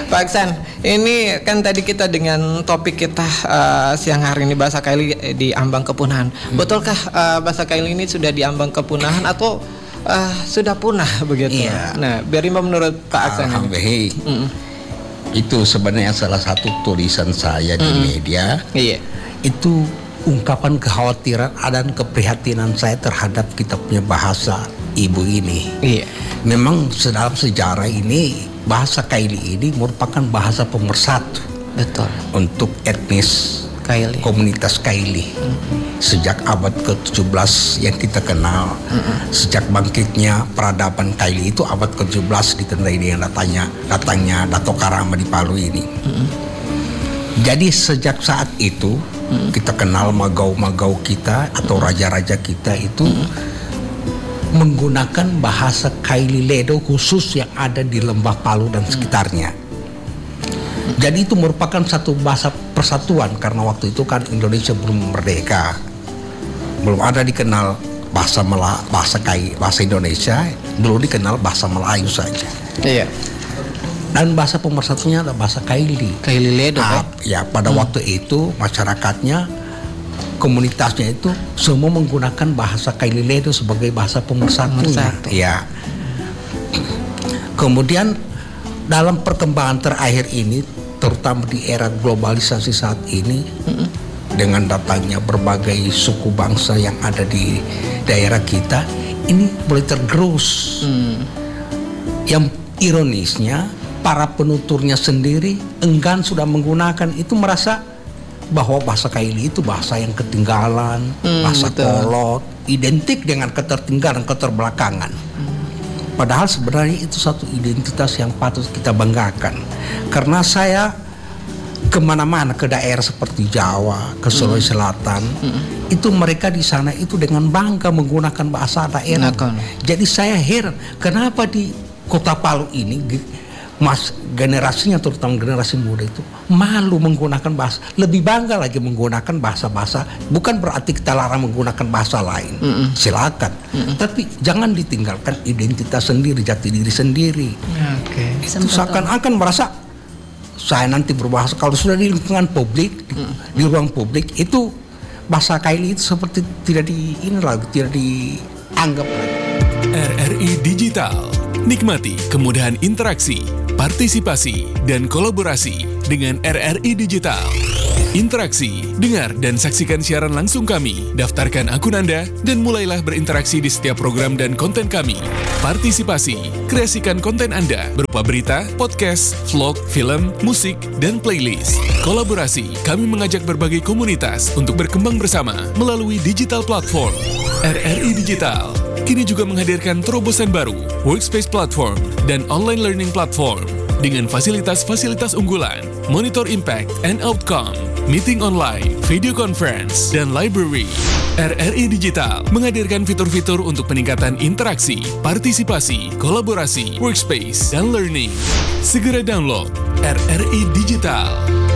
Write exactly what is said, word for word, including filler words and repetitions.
Pak Aksan, ini kan tadi kita dengan topik kita uh, siang hari ini bahasa Kaili di ambang kepunahan. Hmm. Betulkah uh, bahasa Kaili ini sudah di ambang kepunahan atau uh, sudah punah begitu? Iya. Nah, bagaimana menurut Pak Aksan? Alhamdulillah. Mm. Itu sebenarnya salah satu tulisan saya di mm. media. Iya. Itu ungkapan kekhawatiran dan keprihatinan saya terhadap kita punya bahasa ibu ini. Iya. Memang dalam sejarah ini bahasa Kaili ini merupakan bahasa pemersatu. Betul. Untuk etnis Kaili, komunitas Kaili. Mm-hmm. Sejak abad ke tujuh belas yang kita kenal, mm-hmm. sejak bangkitnya peradaban Kaili itu abad ke tujuh belas ditandai dengan datanya datangnya Dato Karama di Palu ini. Mm-hmm. Jadi sejak saat itu mm-hmm. kita kenal magau-magau kita atau mm-hmm. raja-raja kita itu mm-hmm. menggunakan bahasa Kaili Ledo khusus yang ada di Lembah Palu dan sekitarnya. Hmm. Jadi itu merupakan satu bahasa persatuan karena waktu itu kan Indonesia belum merdeka, belum ada dikenal bahasa Melayu, bahasa Kaili, bahasa Indonesia, belum dikenal bahasa Melayu saja. Iya. Dan bahasa pemersatunya adalah bahasa Kaili. Kaili Ledo. Ah, ya pada hmm. waktu itu masyarakatnya, komunitasnya itu semua menggunakan bahasa Kaili Ledo sebagai bahasa pemersatunya. Ya. Kemudian dalam perkembangan terakhir ini, terutama di era globalisasi saat ini, mm-hmm. dengan datangnya berbagai suku bangsa yang ada di daerah kita, ini mulai tergerus. Mm. Yang ironisnya, para penuturnya sendiri enggan sudah menggunakan itu, merasa bahwa bahasa Kaili itu bahasa yang ketinggalan, hmm, bahasa betul. kolot, identik dengan ketertinggalan, keterbelakangan. Hmm. Padahal sebenarnya itu satu identitas yang patut kita banggakan. Karena saya kemana-mana ke daerah seperti Jawa, ke Sulawesi hmm. Selatan, hmm. itu mereka di sana itu dengan bangga menggunakan bahasa daerah. Nah, jadi saya heran kenapa di Kota Palu ini mas generasinya, terutama generasi muda itu malu menggunakan bahasa, lebih bangga lagi menggunakan bahasa-bahasa. Bukan berarti kita larang menggunakan bahasa lain, mm-mm. silakan, mm-mm. tapi jangan ditinggalkan identitas sendiri, jati diri sendiri. Okay. Itu seakan-akan merasa saya nanti berbahasa, kalau sudah di lingkungan publik, mm. di ruang publik itu bahasa Kaili itu seperti tidak di ini lagi, tidak dianggap lagi. R R I Digital, nikmati kemudahan interaksi, partisipasi, dan kolaborasi dengan R R I Digital. Interaksi, dengar dan saksikan siaran langsung kami, daftarkan akun Anda, dan mulailah berinteraksi di setiap program dan konten kami. Partisipasi, kreasikan konten Anda berupa berita, podcast, vlog, film, musik, dan playlist. Kolaborasi, kami mengajak berbagai komunitas untuk berkembang bersama melalui digital platform. R R I Digital kini juga menghadirkan terobosan baru, workspace platform, dan online learning platform dengan fasilitas-fasilitas unggulan, monitor impact and outcome, meeting online, video conference, dan library. R R I Digital menghadirkan fitur-fitur untuk peningkatan interaksi, partisipasi, kolaborasi, workspace, dan learning. Segera download R R I Digital.